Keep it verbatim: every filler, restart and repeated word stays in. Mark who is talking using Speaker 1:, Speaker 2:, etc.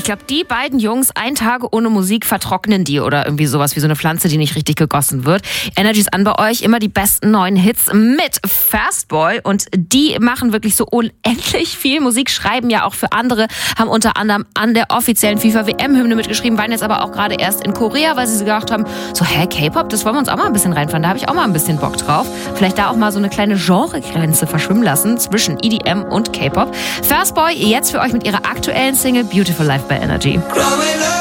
Speaker 1: Ich glaube, die beiden Jungs, ein Tag ohne Musik, vertrocknen die oder irgendwie sowas wie so eine Pflanze, die nicht richtig gegossen wird. Energy ist an bei euch, immer die besten neuen Hits mit Fastboy und die machen wirklich so unendlich viel Musik, schreiben ja auch für andere, haben unter anderem an der offiziellen FIFA-W M-Hymne mitgeschrieben, waren jetzt aber auch gerade erst in Korea, weil sie sich gedacht haben, so hä, K-Pop, das wollen wir uns auch mal ein bisschen reinfahren, da habe ich auch mal ein bisschen Bock drauf. Vielleicht da auch mal so eine kleine Genregrenze verschwimmen lassen zwischen E D M und K-Pop. Fastboy jetzt für euch mit ihrer aktuellen Single Beautiful Life bei Energy.